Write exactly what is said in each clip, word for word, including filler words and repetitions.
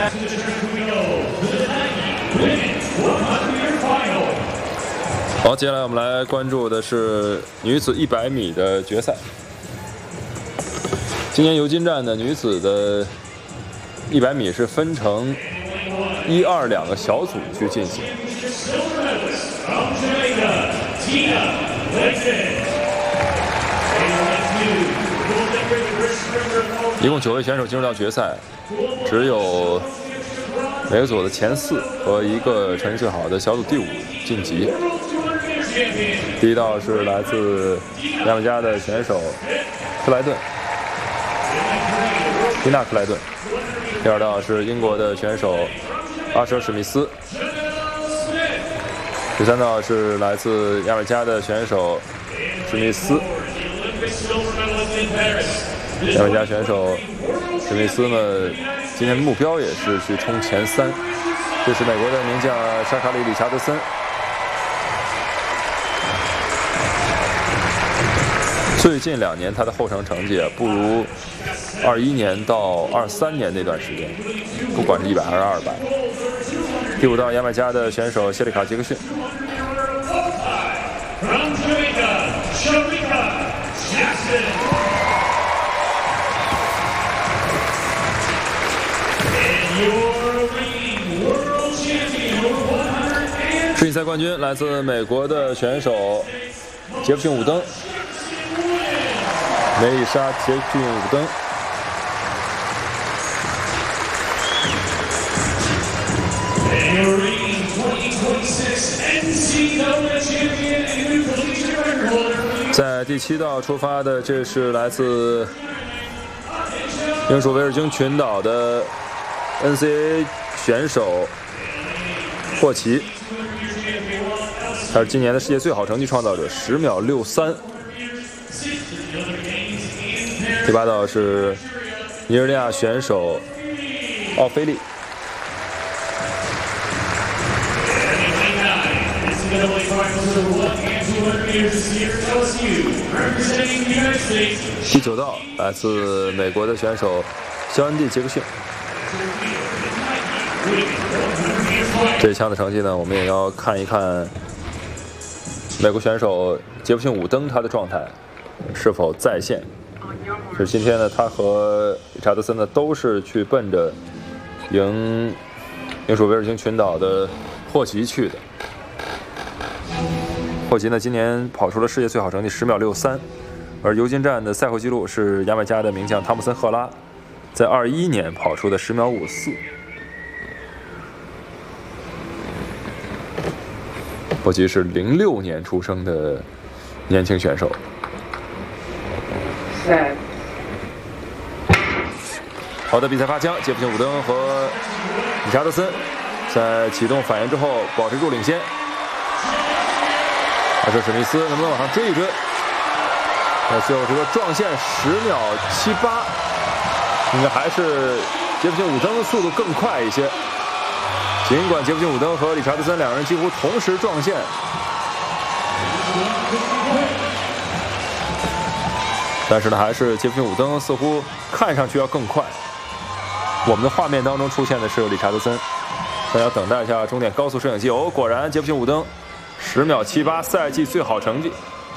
好，接下来我们来关注的是女子一百米的决赛。今年尤金站的女子的一百米是分成一二两个小组去进行。一共九位选手进入到决赛，只有每个组的前四和一个成绩最好的小组第五晋级。第一道是来自牙买加的选手克莱顿，蒂娜·克莱顿。第二道是英国的选手阿舍·史密斯。第三道是来自牙买加的选手史密斯。牙买加选手史密斯呢，今天目标也是去冲前三。这是美国的名将沙卡里·理查德森。最近两年他的后程成绩不如二一年到二三年那段时间，不管是一百还是二百。第五道牙买加的选手谢里卡·杰克逊。世锦赛冠军来自美国的选手杰弗逊·伍登。梅丽莎·杰克逊·伍登。在第七道出发的，这是来自英属维尔京群岛的 N C A A 选手霍奇，他是今年的世界最好成绩创造者，十秒六三。第八道是尼日利亚选手奥菲利。第九道来自美国的选手肖恩蒂·杰克逊。这一枪的成绩呢，我们也要看一看美国选手杰弗逊·伍登他的状态是否在线。是今天呢，他和理查德森呢都是去奔着赢英属维尔京群岛的霍奇去的。霍奇呢今年跑出了世界最好成绩十秒六三，而尤金站的赛后纪录是牙买加的名将汤姆森·赫拉在二一年跑出的十秒五四。霍奇是零六年出生的年轻选手。好的，比赛发枪，杰弗逊·伍登和理查德森在启动反应之后保持住领先。还是史密斯能不能往上追一追？那最后这个撞线十秒七八，应该还是杰弗逊·伍登的速度更快一些。尽管杰弗逊·伍登和理查德森两人几乎同时撞线，但是呢，还是杰弗逊·伍登似乎看上去要更快。我们的画面当中出现的是理查德森，大家等待一下终点高速摄影机。哦，果然杰弗逊·伍登十秒七八，赛季最好成绩。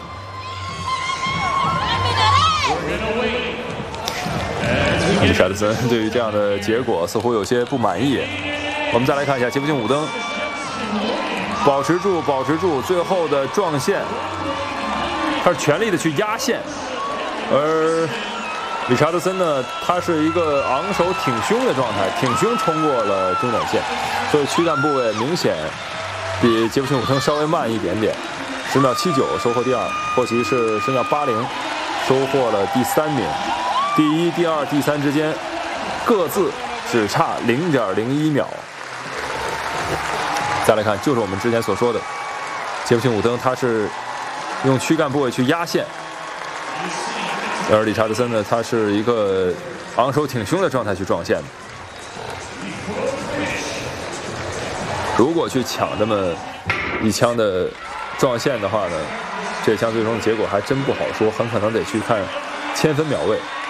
理查德森对于这样的结果似乎有些不满意。我们再来看一下杰弗逊·伍登，保持住，保持住，最后的撞线，他是全力的去压线，而理查德森呢，他是一个昂首挺胸的状态，挺胸冲过了终点线，所以躯干部位明显比杰弗逊·伍登稍微慢一点点，十秒七九收获第二，霍奇是十秒八零收获了第三名，第一、第二、第三之间各自只差零点零一秒。再来看，就是我们之前所说的，杰弗逊·伍登他是用躯干部位去压线，而理查德森呢，他是一个昂首挺胸的状态去撞线的。如果去抢这么一枪的撞线的话呢，这枪最终的结果还真不好说，很可能得去看千分秒位。